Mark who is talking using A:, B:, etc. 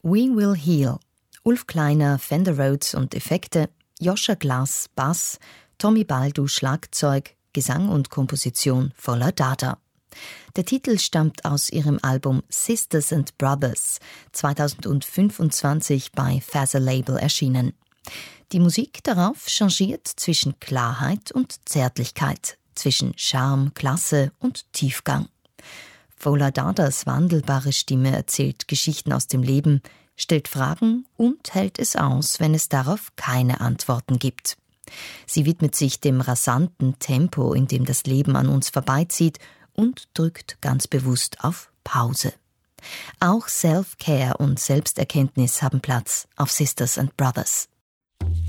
A: We Will Heal. Ulf Kleiner, Fender Rhodes und Effekte, Joscha Glass, Bass, Tommy Baldu, Schlagzeug, Gesang und Komposition voller Dada. Der Titel stammt aus ihrem Album Sisters and Brothers, 2025 bei Fazer Label erschienen. Die Musik darauf changiert zwischen Klarheit und Zärtlichkeit, zwischen Charme, Klasse und Tiefgang. Fola Dadas wandelbare Stimme erzählt Geschichten aus dem Leben, stellt Fragen und hält es aus, wenn es darauf keine Antworten gibt. Sie widmet sich dem rasanten Tempo, in dem das Leben an uns vorbeizieht, und drückt ganz bewusst auf Pause. Auch Self-Care und Selbsterkenntnis haben Platz auf Sisters and Brothers.